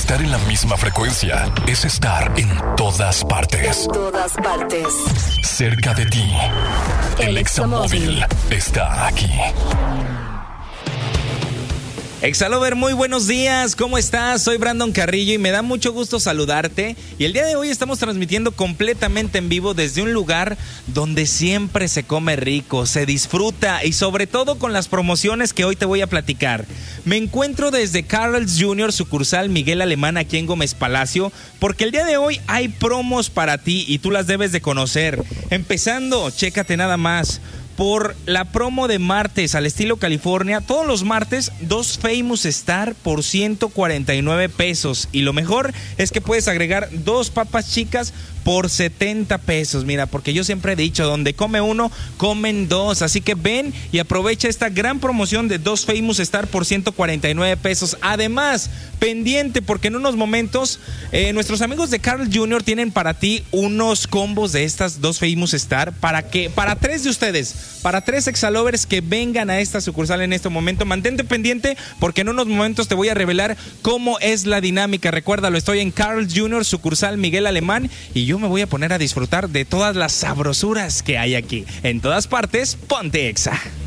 Estar en la misma frecuencia es estar en todas partes. En todas partes. Cerca de ti. El Examóvil está aquí. Exalover, muy buenos días, ¿cómo estás? Soy Brandon Carrillo y me da mucho gusto saludarte. Y el día de hoy estamos transmitiendo completamente en vivo desde un lugar donde siempre se come rico, se disfruta y sobre todo con las promociones que hoy te voy a platicar. Me encuentro desde Carl's Jr., sucursal Miguel Alemán aquí en Gómez Palacio, porque el día de hoy hay promos para ti y tú las debes de conocer. Empezando, chécate nada más. Por la promo de martes al estilo California, todos los martes, 2 Famous Star por 149 pesos. Y lo mejor es que puedes agregar 2 papas chicas por 70 pesos. Mira, porque yo siempre he dicho, donde come uno, comen dos. Así que ven y aprovecha esta gran promoción de 2 Famous Star por 149 pesos. Además, pendiente, porque en unos momentos nuestros amigos de Carl Jr. tienen para ti unos combos de estas 2 Famous Star para 3 de ustedes. Para 3 Exalovers que vengan a esta sucursal en este momento. Mantente pendiente porque en unos momentos te voy a revelar cómo es la dinámica. Recuérdalo, estoy en Carl Jr., sucursal Miguel Alemán, y yo me voy a poner a disfrutar de todas las sabrosuras que hay aquí. En todas partes, ponte Exa.